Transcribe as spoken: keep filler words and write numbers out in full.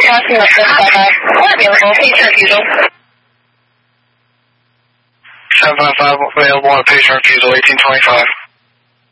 Crossing the first five five. Available. Patient refusal. seven five five available on patient refusal eighteen twenty-five.